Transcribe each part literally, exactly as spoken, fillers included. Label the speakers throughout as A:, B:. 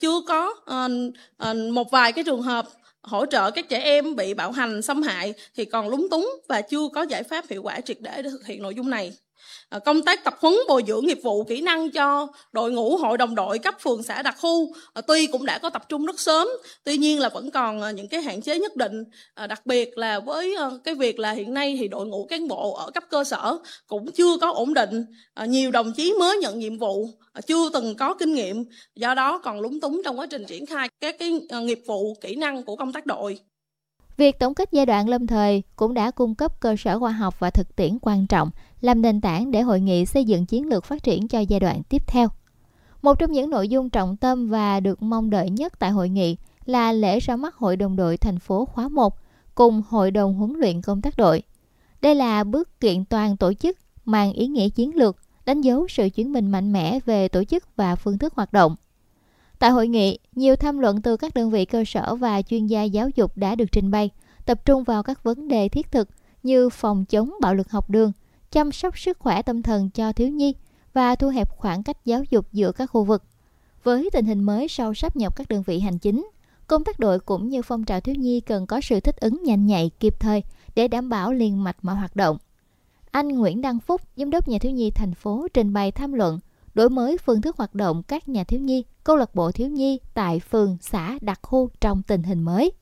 A: chưa có uh, uh, một vài cái trường hợp hỗ trợ các trẻ em bị bạo hành xâm hại thì còn lúng túng và chưa có giải pháp hiệu quả triệt để để thực hiện nội dung này. Công tác tập huấn bồi dưỡng nghiệp vụ kỹ năng cho đội ngũ hội đồng đội cấp phường xã đặc khu tuy cũng đã có tập trung rất sớm, tuy nhiên là vẫn còn những cái hạn chế nhất định, đặc biệt là với cái việc là hiện nay thì đội ngũ cán bộ ở cấp cơ sở cũng chưa có ổn định, nhiều đồng chí mới nhận nhiệm vụ chưa từng có kinh nghiệm, do đó còn lúng túng trong quá trình triển khai các cái nghiệp vụ kỹ năng của công tác đội.
B: Việc tổng kết giai đoạn lâm thời cũng đã cung cấp cơ sở khoa học và thực tiễn quan trọng, làm nền tảng để hội nghị xây dựng chiến lược phát triển cho giai đoạn tiếp theo. Một trong những nội dung trọng tâm và được mong đợi nhất tại hội nghị là lễ ra mắt Hội đồng đội thành phố khóa một cùng Hội đồng huấn luyện công tác đội. Đây là bước kiện toàn tổ chức mang ý nghĩa chiến lược, đánh dấu sự chuyển mình mạnh mẽ về tổ chức và phương thức hoạt động. Tại hội nghị, nhiều tham luận từ các đơn vị cơ sở và chuyên gia giáo dục đã được trình bày, tập trung vào các vấn đề thiết thực như phòng chống bạo lực học đường, chăm sóc sức khỏe tâm thần cho thiếu nhi và thu hẹp khoảng cách giáo dục giữa các khu vực. Với tình hình mới sau sáp nhập các đơn vị hành chính, công tác đội cũng như phong trào thiếu nhi cần có sự thích ứng nhanh nhạy, kịp thời để đảm bảo liền mạch mọi hoạt động. Anh Nguyễn Đăng Phúc, Giám đốc Nhà thiếu nhi thành phố trình bày tham luận đổi mới phương thức hoạt động các nhà thiếu nhi, câu lạc bộ thiếu nhi tại phường, xã, đặc khu trong tình hình mới.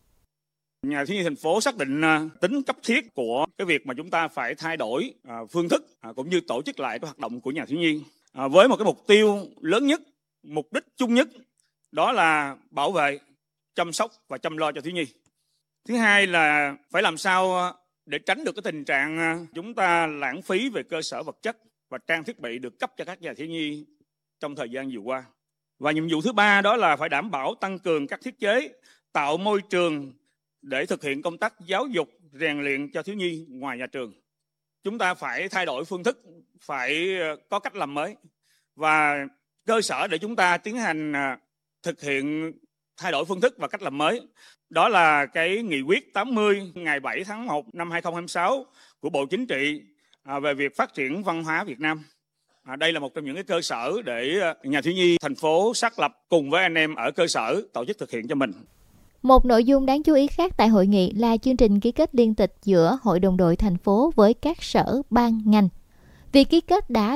C: Nhà thiếu nhi thành phố xác định tính cấp thiết của cái việc mà chúng ta phải thay đổi phương thức cũng như tổ chức lại cái hoạt động của nhà thiếu nhi với một cái mục tiêu lớn nhất, mục đích chung nhất, đó là bảo vệ, chăm sóc và chăm lo cho thiếu nhi. Thứ hai là phải làm sao để tránh được cái tình trạng chúng ta lãng phí về cơ sở vật chất và trang thiết bị được cấp cho các nhà thiếu nhi trong thời gian vừa qua. Và nhiệm vụ thứ ba đó là phải đảm bảo tăng cường các thiết chế, tạo môi trường để thực hiện công tác giáo dục, rèn luyện cho thiếu nhi ngoài nhà trường. Chúng ta phải thay đổi phương thức, phải có cách làm mới. Và cơ sở để chúng ta tiến hành thực hiện thay đổi phương thức và cách làm mới, đó là cái nghị quyết tám mươi ngày bảy tháng một năm hai nghìn không trăm hai mươi sáu của Bộ Chính trị về việc phát triển văn hóa Việt Nam. À, đây là một trong những cái cơ sở để nhà thiếu nhi thành phố xác lập cùng với anh em ở cơ sở tổ chức thực hiện cho mình.
B: Một nội dung đáng chú ý khác tại hội nghị là chương trình ký kết liên tịch giữa Hội đồng đội thành phố với các sở ban ngành. Việc ký kết đã